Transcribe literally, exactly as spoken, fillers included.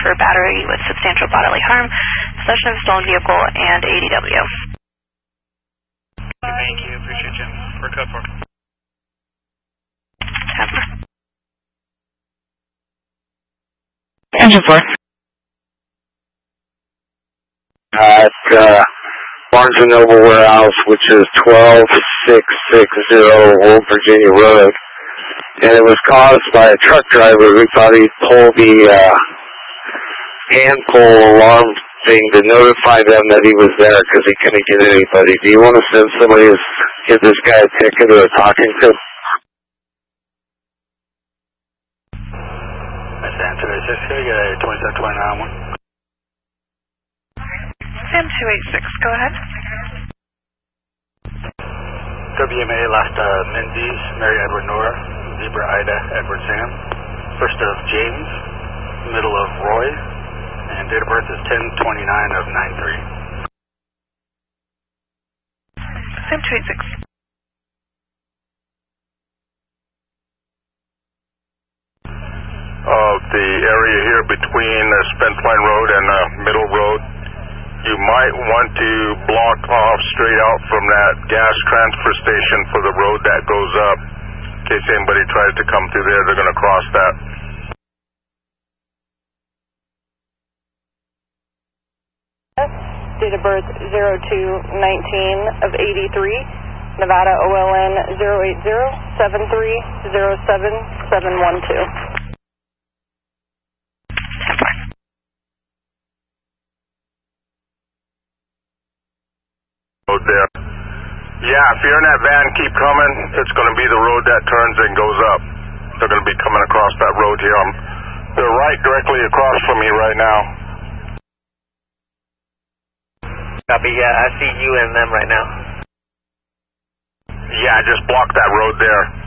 for battery with substantial bodily harm, possession of stolen vehicle, and A D W. Thank you. Appreciate you. For code four. Engine four. At uh, Barnes and Noble Warehouse, which is twelve six sixty Old Virginia Road. And it was caused by a truck driver who thought he'd pull the uh, hand pull alarm thing to notify them that he was there because he couldn't get anybody. Do you want to send somebody to give this guy a ticket or a talking to? That's answer is six, you got a twenty-seven twenty-nine one. Sam two eight six, go ahead. W M A last uh, Menzies, Mary Edward Nora, Zebra Ida Edward Sam, first of James, middle of Roy, and date of birth is ten twenty-nine of nine three. Sam two eight six. Uh, the area here between uh, Spence Line Road and uh, Middle Road, you might want to block off straight out from that gas transfer station for the road that goes up. In case anybody tries to come through there, they're going to cross that. Date of birth zero two nineteen of eighty-three, Nevada O L N zero eight zero seven three zero seven seven one two. Road there. Yeah, if you're in that van, keep coming. It's going to be the road that turns and goes up. They're going to be coming across that road here. I'm, they're right directly across from me right now. Copy, yeah, I see you and them right now. Yeah, just block that road there.